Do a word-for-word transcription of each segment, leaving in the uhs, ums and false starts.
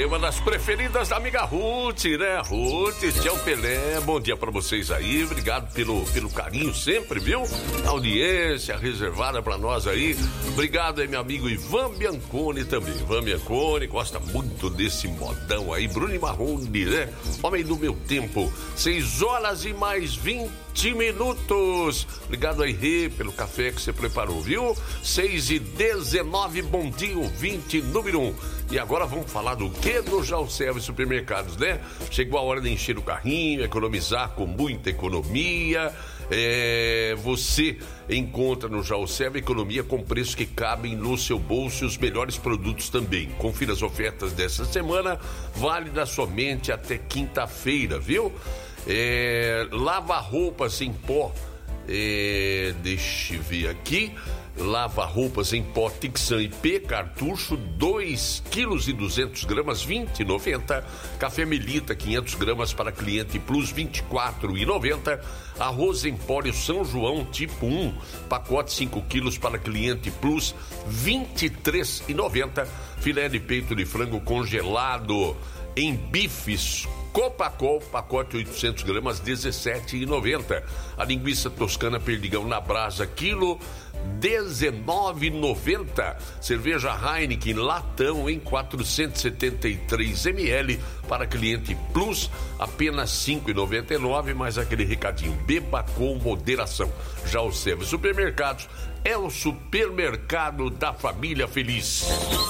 aí, uma das preferidas da amiga Ruth, né? Ruth, Tchau Pelé, bom dia pra vocês aí, obrigado pelo, pelo carinho sempre, viu? A audiência reservada pra nós aí. Obrigado aí, meu amigo Ivan Bianconi também. Ivan Bianconi gosta muito desse modão aí. Bruno Marrone, né? Homem do meu tempo. seis horas e mais vinte minutos. Obrigado aí, Rê, pelo café que você preparou, viu? seis e dezenove, bom dia, ouvinte número um. E agora vamos falar do que no Jalserve Supermercados, né? Chegou a hora de encher o carrinho, economizar com muita economia. É, você encontra no Jalserve economia com preços que cabem no seu bolso e os melhores produtos também. Confira as ofertas dessa semana, válida somente até quinta-feira, viu? É, lava-roupas em pó, é, deixa eu ver aqui, lava-roupas em pó Tixan I P, cartucho, dois quilos e duzentos gramas, vinte reais e noventa centavos. Café Melita, quinhentos gramas para cliente Plus, vinte e quatro reais e noventa centavos. Arroz Empório São João, tipo um, pacote cinco quilos para cliente Plus, vinte e três reais e noventa centavos. Filé de peito de frango congelado em bifes Copacol, pacote oitocentos gramas, dezessete reais e noventa centavos. A linguiça toscana Perdigão na brasa, quilo, dezenove reais e noventa centavos. Cerveja Heineken latão em quatrocentos e setenta e três mililitros para cliente Plus, apenas cinco reais e noventa e nove centavos, mais aquele recadinho, beba com moderação. Já o Jalserve Supermercados é o supermercado da família feliz.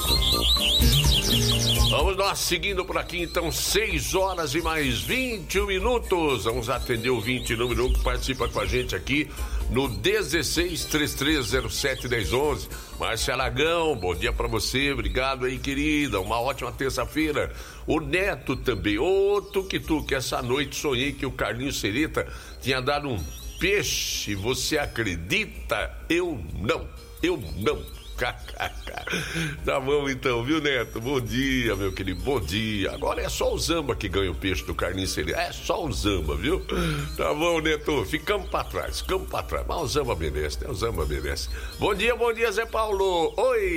Vamos nós seguindo por aqui, então, seis horas e mais vinte e um minutos. Vamos atender o vinte número um que participa com a gente aqui no dezesseis, trinta e três zero sete, dez onze. Márcia Aragão, bom dia pra você, obrigado aí, querida, uma ótima terça-feira. O Neto também, ô Tuk-Tuk, essa noite sonhei que o Carlinhos Sereta tinha dado um peixe, você acredita? Eu não, eu não. Tá bom então, viu, Neto? Bom dia, meu querido, bom dia. Agora é só o Zamba que ganha o peixe do Carlinhos Sereta. É só o Zamba, viu? Tá bom, Neto, ficamos pra trás, ficamos pra trás. Mas o Zamba merece, né? O Zamba merece. Bom dia, bom dia, Zé Paulo.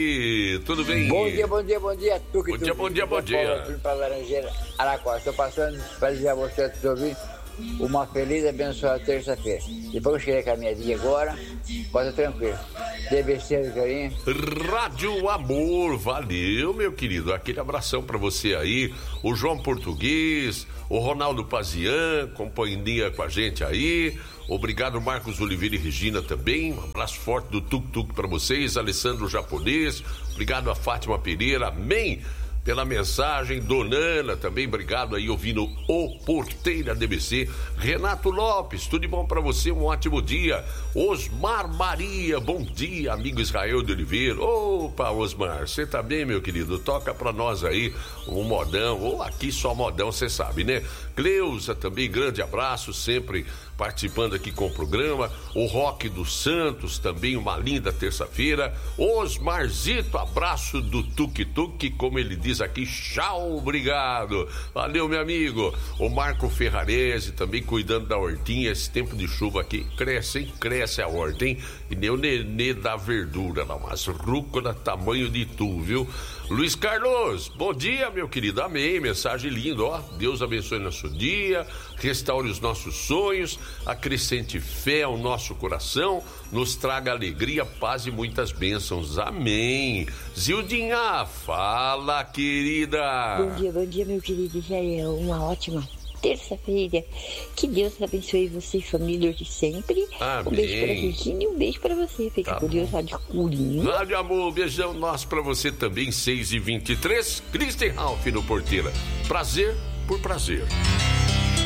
Oi, tudo bem? Bom dia, bom dia, bom dia, Tuque, Bom dia, bom dia, bom dia. Paulo, para Laranjeira, Araquara. Estou passando para dizer a você, todos ouvintes, uma feliz e abençoada terça-feira. Depois que eu cheguei com a minha dia agora, pode estar tranquilo. D B C, carinho. Rádio Amor, valeu, meu querido. Aquele abração pra você aí. O João Português, o Ronaldo Pazian, companhia com a gente aí. Obrigado, Marcos Oliveira e Regina também. Um abraço forte do Tuk Tuk pra vocês. Alessandro Japonês. Obrigado a Fátima Pereira. Amém. Pela mensagem, Donana também, obrigado aí ouvindo o Porteira D B C. Renato Lopes, tudo de bom pra você, um ótimo dia. Osmar Maria, bom dia, amigo Israel de Oliveira. Opa, Osmar, você tá bem, meu querido? Toca pra nós aí um modão, ou aqui só modão, você sabe, né? Cleusa também, grande abraço, sempre participando aqui com o programa. O Roque dos Santos também, uma linda terça-feira. Osmarzito, abraço do Tuk Tuk, como ele diz aqui, tchau, obrigado. Valeu, meu amigo. O Marco Ferrarese também cuidando da hortinha. Esse tempo de chuva aqui cresce, hein? Cresce a horta, hein? E nem o nenê da verdura, não, mas rúcula tamanho de tu, viu? Luiz Carlos, bom dia, meu querido. Amém, mensagem linda, ó. Deus abençoe nosso dia, restaure os nossos sonhos, acrescente fé ao nosso coração, nos traga alegria, paz e muitas bênçãos. Amém. Zildinha, fala, querida. Bom dia, bom dia, meu querido Israel. Uma ótima terça-feira. Que Deus abençoe você e família de sempre. Amém. Um beijo para a Virgínia e um beijo para você. Fica Tá com Deus, Rádio Curinho. Rádio Amor, beijão nosso pra você também, seis e vinte e três. Christian Ralph no Porteira. Prazer por prazer.